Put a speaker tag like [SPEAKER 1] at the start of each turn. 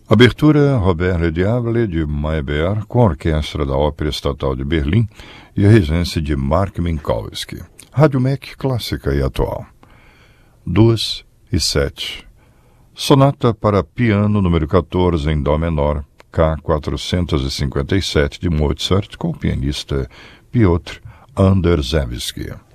[SPEAKER 1] Abertura Robert Le Diable de Meyerbeer com a Orquestra da Ópera Estatal de Berlim e a regência de Mark Minkowski. Rádio MEC clássica e atual. 2:07. Sonata para piano número 14 em dó menor, K457 de Mozart com o pianista Piotr Anderszewski.